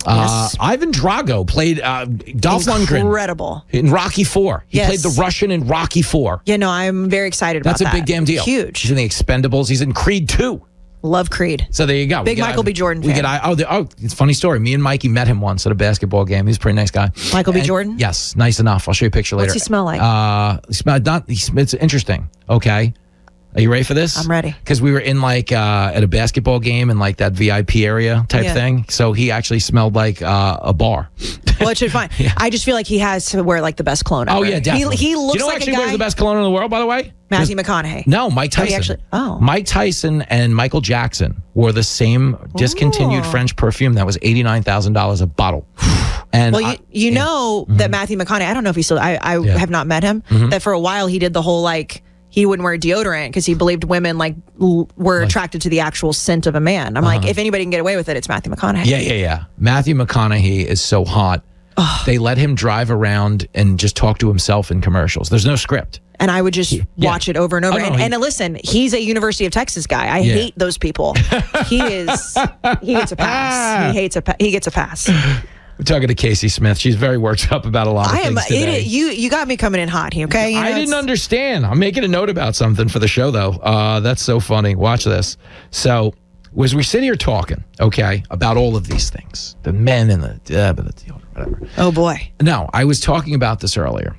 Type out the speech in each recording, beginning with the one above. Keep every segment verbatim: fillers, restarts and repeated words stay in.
Uh, Yes. Ivan Drago played uh, Dolph Lundgren Incredible. in Rocky Four. He Yes. played the Russian in Rocky Four. Yeah, no, I'm very excited That's about a that. big damn deal. Huge. He's in the Expendables. He's in Creed two. Love Creed. So there you go. Big We get Michael Ivan- B. Jordan We fan. get I- oh, the, oh, it's a funny story. Me and Mikey met him once at a basketball game. He's a pretty nice guy. Michael B. And- Jordan? Yes, nice enough. I'll show you a picture later. What's he smell like? Uh, he smell not. He, sm- it's interesting. Okay. Are you ready for this? I'm ready. Because we were in like uh, at a basketball game in like that V I P area type Yeah. thing. So he actually smelled like uh, a bar. Well, it should fine. I just feel like he has to wear like the best cologne ever. Oh yeah, definitely. He, he looks you know who like actually a guy. wears the best cologne in the world, by the way? Matthew McConaughey. No, Mike Oh, he Tyson. actually- oh. Mike Tyson and Michael Jackson wore the same discontinued Ooh. French perfume that was eighty-nine thousand dollars a bottle. And Well, I- you, you yeah. know that Matthew McConaughey, I don't know if he still, I, I Yeah. have not met him, that for a while he did the whole like, he wouldn't wear deodorant because he believed women like l- were attracted to the actual scent of a man. I'm like, if anybody can get away with it, it's Matthew McConaughey. Yeah, yeah, yeah. Matthew McConaughey is so hot. They let him drive around and just talk to himself in commercials. There's no script. And I would just yeah. watch it over and over. Oh, no, and, he- and listen, he's a University of Texas guy. I Yeah. hate those people. he is, he gets a pass. He hates a, pa- he gets a pass. We're talking to Casey Smith. She's very worked up about a lot of I am, things today. it, you, you got me coming in hot, okay? You I know, didn't it's- understand. I'm making a note about something for the show, though. Uh, that's so funny. Watch this. So, as we sit here talking, okay, about all of these things, the men and the, uh, the whatever. Oh boy. No, I was talking about this earlier.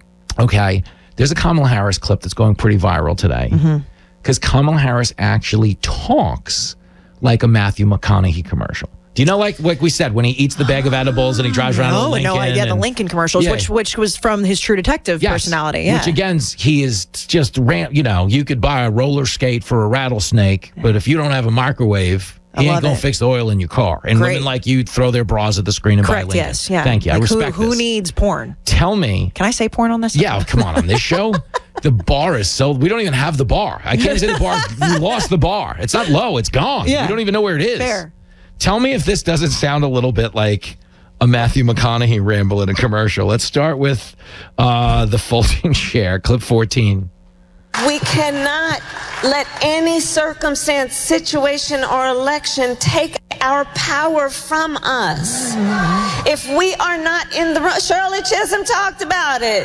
Okay, there's a Kamala Harris clip that's going pretty viral today because Kamala Harris actually talks like a Matthew McConaughey commercial. Do you know, like like we said, when he eats the bag of edibles and he drives around in a Oh, Lincoln? no, yeah, the and- Lincoln commercials, Yeah. which which was from his True Detective Yes. personality. Yeah. Which again, he is just ran. You know, you could buy a roller skate for a rattlesnake, but if you don't have a microwave, I he ain't love gonna it. fix the oil in your car. And Great. women like you throw their bras at the screen and buy Correct. Lincoln. Yes. Yeah. Thank you. I Like, respect who, who this. needs porn? Tell me. Can I say porn on this? Yeah, come on. On this show, the bar is so. We don't even have the bar. I can't say the bar. We lost the bar. It's not low. It's gone. Yeah. We don't even know where it is. Fair. Tell me if this doesn't sound a little bit like a Matthew McConaughey ramble in a commercial. Let's start with uh, the folding chair, clip fourteen. We cannot let any circumstance, situation, or election take our power from us. If we are not in the room, Shirley Chisholm talked about it.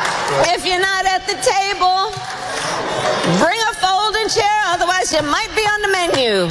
If you're not at the table, bring a folding chair, otherwise you might be on the menu.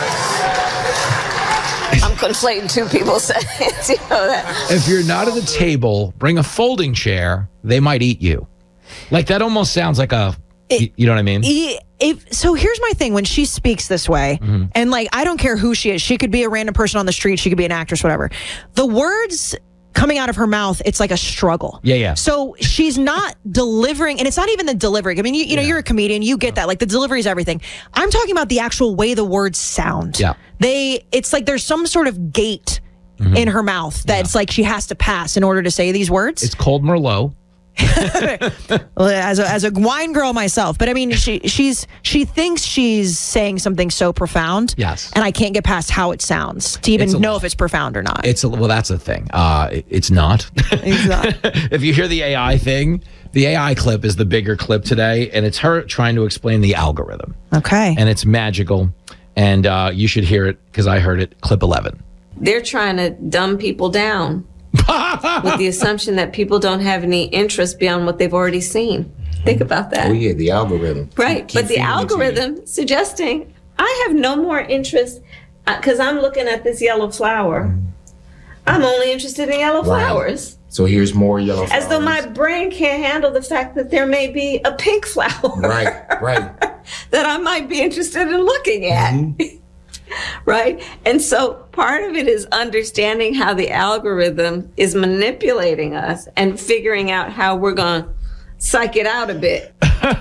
I'm conflating two people's sayings, you know that. If you're not at the table, bring a folding chair. They might eat you. Like that almost sounds like a. you, you know what I mean? E- If, so here's my thing when she speaks this way, Mm-hmm. and like I don't care who she is, she could be a random person on the street, she could be an actress, whatever. The words coming out of her mouth, it's like a struggle. Yeah, yeah. So she's not delivering, and it's not even the delivery. I mean, you, you know, you're a comedian, you get that. Like the delivery is everything. I'm talking about the actual way the words sound. Yeah. They, it's like there's some sort of gate in her mouth that it's like she has to pass in order to say these words. It's called Merlot. Well, as a, as a wine girl myself, but I mean, she she's she thinks she's saying something so profound. Yes. and I can't get past how it sounds to even It's a know lot. if it's profound or not. It's a, well, that's the thing. Uh, it- it's not. Exactly. If you hear the A I thing, the A I clip is the bigger clip today, and it's her trying to explain the algorithm, Okay. and it's magical. And uh, you should hear it because I heard it. Clip eleven. They're trying to dumb people down with the assumption that people don't have any interest beyond what they've already seen. Think about that. Oh yeah, the algorithm. Right, Keep but the feeding it to you. algorithm suggesting I have no more interest because I'm looking at this yellow flower. I'm only interested in yellow Right. flowers. So here's more yellow flowers. As though my brain can't handle the fact that there may be a pink flower Right, right. that I might be interested in looking at. Mm-hmm. Right? And so part of it is understanding how the algorithm is manipulating us and figuring out how we're going to psych it out a bit.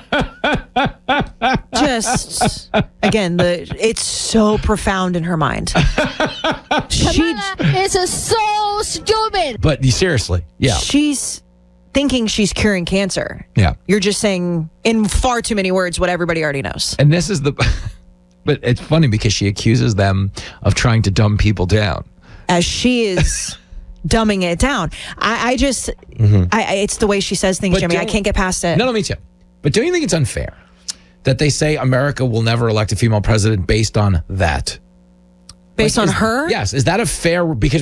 Just again, the it's so profound in her mind. She, It's so stupid. But seriously, yeah, she's thinking she's curing cancer. yeah. You're just saying in far too many words what everybody already knows. And this is the. But it's funny because she accuses them of trying to dumb people down. As she is dumbing it down. I, I just, I, I, it's the way she says things, But Jimmy. I don't- can't get past it. No, no, me too. But don't you think it's unfair that they say America will never elect a female president based on that? Based Like, on is- her? Yes. Is that a fair? Because